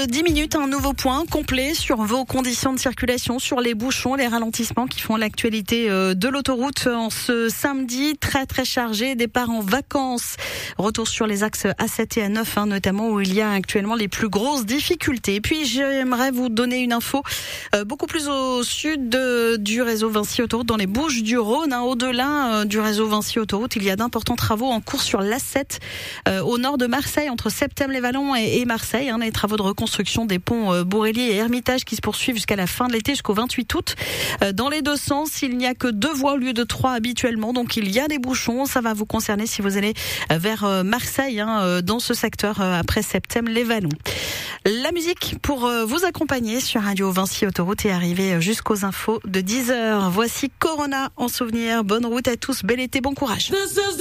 de 10 minutes, un nouveau point complet sur vos conditions de circulation, sur les bouchons, les ralentissements qui font l'actualité de l'autoroute en ce samedi très très chargé, départ en vacances. Retour sur les axes A7 et A9 notamment où il y a actuellement les plus grosses difficultés. Et puis j'aimerais vous donner une info beaucoup plus au sud du réseau Vinci Autoroute dans les Bouches-du-Rhône. Au-delà du réseau Vinci Autoroute, il y a d'importants travaux en cours sur l'A7 au nord de Marseille, entre Septèmes-les-Vallons et Marseille. Les travaux de reconstruction des ponts Bourrelly et Hermitage qui se poursuivent jusqu'à la fin de l'été, jusqu'au 28 août. Dans les deux sens, il n'y a que 2 voies au lieu de 3 habituellement. Donc il y a des bouchons. Ça va vous concerner si vous allez vers Marseille, dans ce secteur après Septèmes-les-Vallons. La musique pour vous accompagner sur Radio Vinci Autoroute et arriver jusqu'aux infos de 10h. Voici Corona en souvenir. Bonne route à tous, bel été, bon courage.